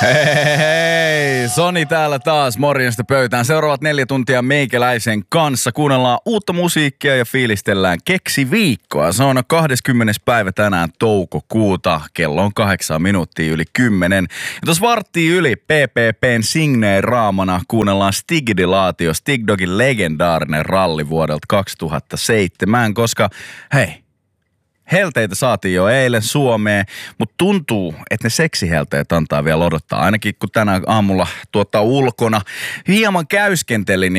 Hei, Soni täällä taas morjesta pöytään. Seuraavat 4 tuntia meikäläisen kanssa. Kuunnellaan uutta musiikkia ja fiilistellään keksiviikkoa. Se on 20. päivä tänään toukokuuta. Kello on 8 minuuttia yli 10. Ja tuossa varttia yli PPPn signeeraamana kuunnellaan Stigdilaatio, Stig Dogin legendaarinen ralli vuodelta 2007. Koska hei, helteitä saatiin jo eilen Suomeen, mutta tuntuu, että ne seksihelteet antaa vielä odottaa. Ainakin kun tänään aamulla ulkona hieman käyskentelin,